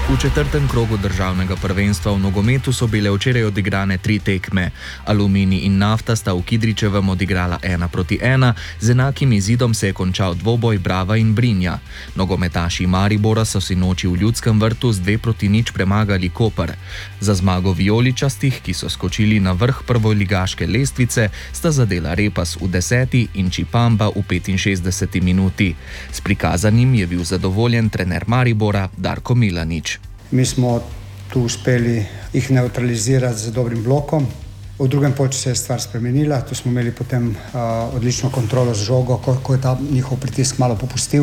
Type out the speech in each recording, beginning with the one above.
V četrtem krogu državnega prvenstva v nogometu so bile včeraj odigrane 3 tekme. Aluminij in Nafta sta v Kidričevem odigrala 1-1, z enakim izidom se je končal dvoboj Brava in Brinja. Nogometaši Maribora so si noči v Ljudskem vrtu z 2-0 premagali Koper. Za zmago vijoličastih, ki so skočili na vrh prvoligaške lestvice, sta zadela Repas v 10. in Čipamba v 65. minuti. S prikazanim je bil zadovoljen trener Maribora Darko Milanič. Mi smo tu uspeli jih neutralizirati z dobrim blokom. V drugem polčasu se je stvar spremenila, tu smo imeli potem odlično kontrolo z žogo, ko je ta njihov pritisk malo popustil.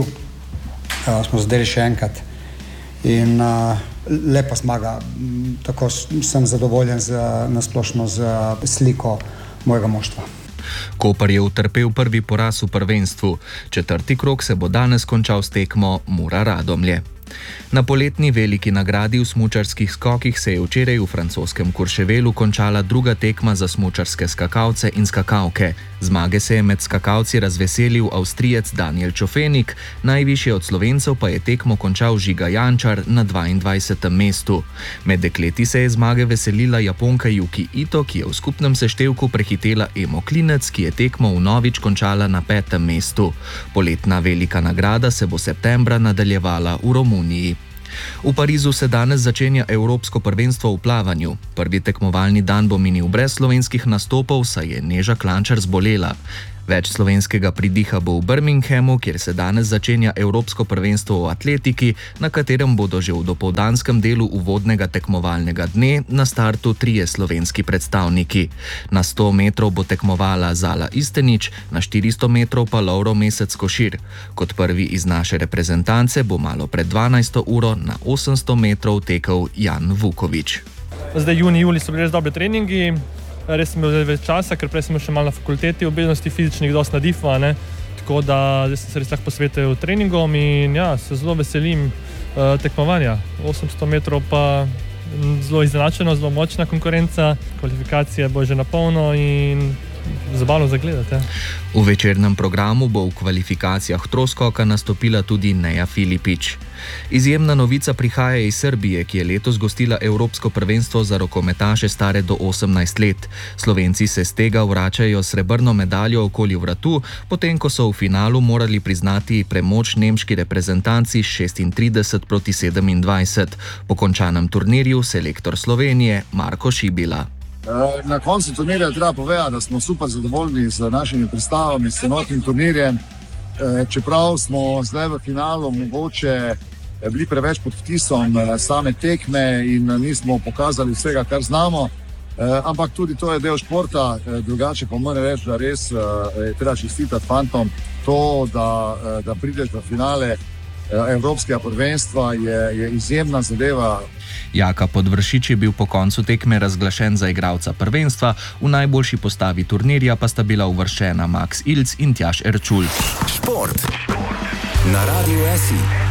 Smo zadeli še enkrat in lepa zmaga. Tako sem zadovoljen nasplošno z sliko mojega moštva. Koper je utrpel prvi poraz v prvenstvu. Četrti krog se bo danes končal s tekmo Mura-Radomlje. Na poletni veliki nagradi v smučarskih skokih se je včeraj v francoskem Courchevelu končala druga tekma za smučarske skakalce in skakalke. Zmage se je med skakalci razveselil Avstrijec Daniel Čofenik, najvišje od Slovencev pa je tekmo končal Žiga Jančar na 22. mestu. Med dekleti se je zmage veselila Japonka Yuki Ito, ki je v skupnem seštevku prehitela Emo Klinec, ki je tekmo vnovič končala na 5. mestu. Poletna velika nagrada se bo septembra nadaljevala v Romuniji. V Parizu se danes začenja Evropsko prvenstvo v plavanju. Prvi tekmovalni dan bo minil brez slovenskih nastopov, saj je Neža Klančar zbolela. Več slovenskega pridiha bo v Birminghamu, kjer se danes začenja Evropsko prvenstvo v atletiki, na katerem bodo že v dopoldanskem delu uvodnega tekmovalnega dne na startu 3 slovenski predstavniki. Na 100 metrov bo tekmovala Zala Istenič, na 400 metrov pa Lovro Mesec Košir. Kot prvi iz naše reprezentance bo malo pred 12. uro na 800 metrov tekel Jan Vukovič. Zdaj juni, juli so bili res dobri treningi. Res sem imel več časa, ker prej sem še malo na fakulteti obveznosti fizičnih, dosti nadifa, tako da zdaj sem se res lahko posvetil treningom in ja, se zelo veselim tekmovanja. 800 metrov pa zelo izenačeno, zelo močna konkurenca, kvalifikacije bo že na polno in zabavno za gledati. V večernem programu bo v kvalifikacijah troskoka nastopila tudi Neja Filipič. Izjemna novica prihaja iz Srbije, ki je letos gostila Evropsko prvenstvo za rokometaše stare do 18 let. Slovenci se z tega vračajo srebrno medaljo okoli vratu, potem ko so v finalu morali priznati premoč nemški reprezentanci 36-27. Po končanem turnirju selektor Slovenije Marko Šibila. Na koncu turnirja treba povedati, da smo super zadovoljni z našimi predstavami, s celotnim turnirjem. Čeprav smo zdaj v finalu mogoče bili preveč pod vtisom same tekme in nismo pokazali vsega, kar znamo, ampak tudi to je del športa. Drugače pa moram reči, da res treba čestitati fantom to, da prideš v finale Evropskega prvenstva, je izjemna zadeva. Jaka Podvršič je bil po koncu tekme razglašen za igralca prvenstva, v najboljši postavi turnirja pa sta bila uvrščena Max Ilc in Tjaž Erčul. Šport na Radiu SI.